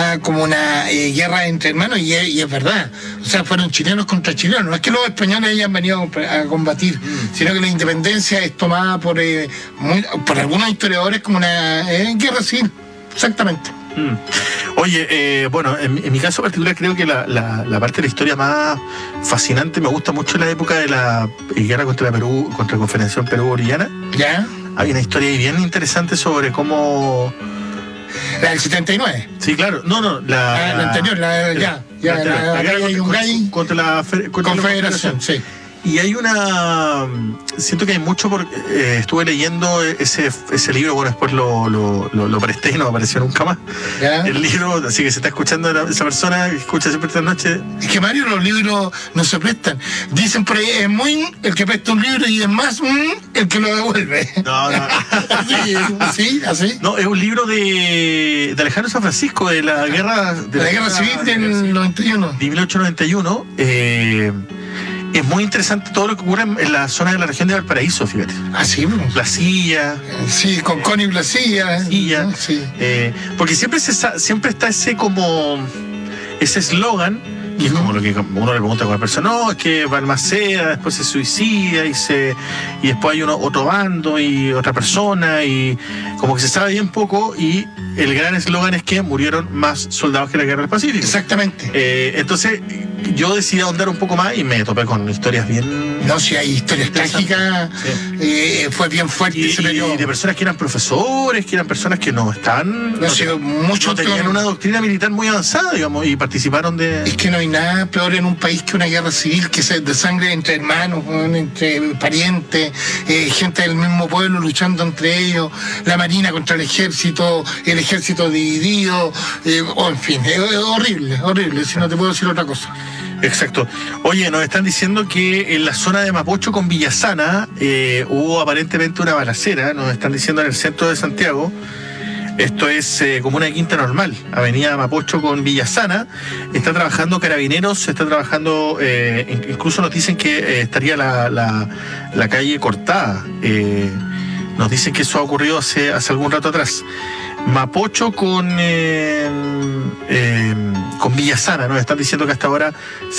como una guerra entre hermanos, y es verdad. O sea, fueron chilenos contra chilenos. No es que los españoles hayan venido a combatir, sino que la independencia es tomada por algunos historiadores como una guerra civil. Exactamente. Oye, bueno, en mi caso particular creo que la parte de la historia más fascinante me gusta mucho la época de la guerra contra la Confederación Perú-Boliviana. ¿Ya? Hay una historia ahí bien interesante sobre cómo... La del 79. Sí, claro. No, la anterior, la guerra contra la Confederación, sí. Y hay siento que hay mucho porque estuve leyendo ese libro, bueno, después lo presté y no apareció nunca más. ¿Ya? El libro, así que se está escuchando esa persona que escucha siempre esta noche. Es que, Mario, los libros no se prestan. Dicen por ahí, es muy el que presta un libro y es más el que lo devuelve. No. ¿Sí? ¿Así? No, es un libro de Alejandro San Francisco, de la guerra... De la guerra civil del 91. De 1891. Es muy interesante todo lo que ocurre en la zona de la región de Valparaíso, fíjate. Ah, sí, Blasilla. Sí, con Connie Blasilla. Sí. Porque siempre está ese eslogan, que es como lo que uno le pregunta a una persona, no, es que Balmaceda después se suicida y después hay otro bando y otra persona, y como que se sabe bien poco, y el gran eslogan es que murieron más soldados que en la Guerra del Pacífico. Exactamente. Entonces yo decidí ahondar un poco más y me topé con historias bien... No, si hay historias trágicas, sí. Fue bien fuerte. Y de personas que eran profesores, que eran personas que no estaban... No tenían una doctrina militar muy avanzada, digamos, y participaron de... Es que no hay nada peor en un país que una guerra civil, que es de sangre entre hermanos, entre parientes, gente del mismo pueblo luchando entre ellos, la marina contra el ejército dividido, en fin, es horrible, si no te puedo decir otra cosa. Exacto. Oye, nos están diciendo que en la zona de Mapocho con Villasana hubo aparentemente una balacera, nos están diciendo en el centro de Santiago. Esto es comuna de Quinta Normal, avenida Mapocho con Villasana. Está trabajando carabineros, está trabajando, incluso nos dicen que estaría la calle cortada. Nos dicen que eso ha ocurrido hace algún rato atrás. Mapocho con Villasana, nos están diciendo que hasta ahora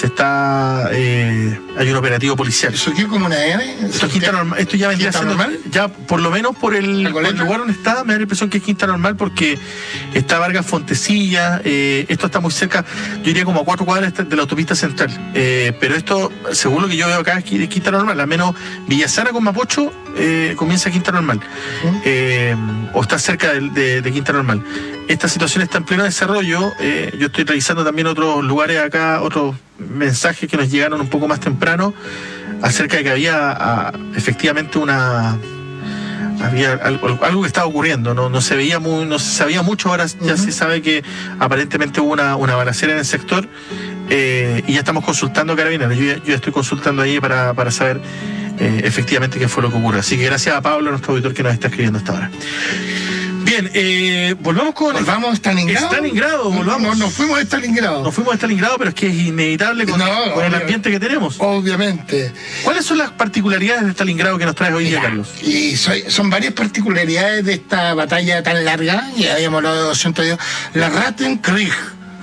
hay un operativo policial. ¿Eso qué como una N? Esto ya vendría siendo normal. Ya por lo menos por el lugar donde está, me da la impresión que es Quinta Normal, porque está Vargas Fontecilla, esto está muy cerca, yo diría como a 4 cuadras de la autopista central, pero esto, según lo que yo veo acá, es Quinta Normal, al menos Villasana con Mapocho comienza Quinta Normal, o está cerca de Quinta Normal. Esta situación está en pleno desarrollo. Yo estoy revisando también otros lugares acá, otros mensajes que nos llegaron un poco más temprano acerca de que había efectivamente había algo que estaba ocurriendo, no se sabía mucho. Ahora ya se sabe que aparentemente hubo una balacera en el sector, y ya estamos consultando carabineros. Yo estoy consultando ahí para saber efectivamente qué fue lo que ocurrió. Así que gracias a Pablo, nuestro auditor, que nos está escribiendo hasta ahora. Bien, volvamos a Stalingrado. Volvamos. Nos fuimos a Stalingrado. Nos fuimos a Stalingrado, pero es que es inevitable con el ambiente que tenemos. Obviamente. ¿Cuáles son las particularidades de Stalingrado que nos traes hoy día, Carlos? Y son varias particularidades de esta batalla tan larga, ya habíamos hablado de 200 días. La Rattenkrieg,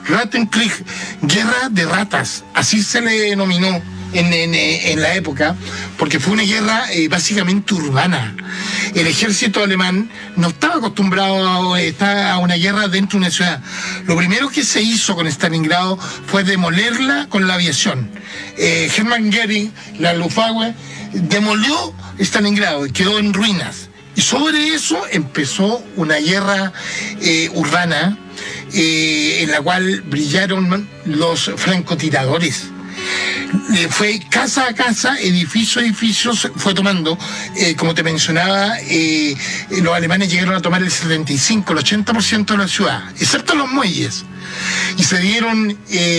guerra de ratas, así se le denominó en la época, porque fue una guerra básicamente urbana. El ejército alemán no estaba acostumbrado a una guerra dentro de una ciudad. Lo primero que se hizo con Stalingrado fue demolerla con la aviación. Hermann Göring, la Luftwaffe, demolió Stalingrado y quedó en ruinas. Y sobre eso empezó una guerra urbana, en la cual brillaron los francotiradores. Fue casa a casa, edificio a edificio, fue tomando, como te mencionaba, los alemanes llegaron a tomar el 75, el 80% de la ciudad, excepto los muelles, y se dieron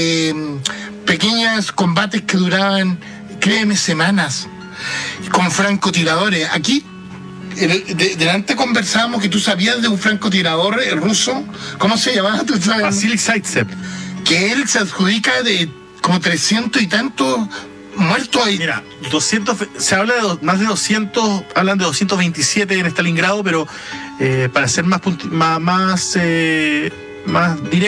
pequeños combates que duraban, créeme, semanas, con francotiradores. Aquí delante conversábamos que tú sabías de un francotirador ruso, ¿cómo se llamaba? ¿Tú sabes? Vasily Zaitsev. Que él se adjudica de como 300 y tantos muertos ahí. Mira, 200, se habla de más de 200, hablan de 227 en Stalingrado, pero para ser más directo,